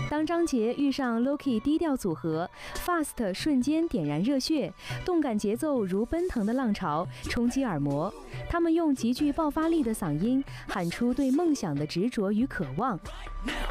当张杰遇上 Loki 低调组合 ，Fast 瞬间点燃热血，动感节奏如奔腾的浪潮冲击耳膜。他们用极具爆发力的嗓音喊出对梦想的执着与渴望。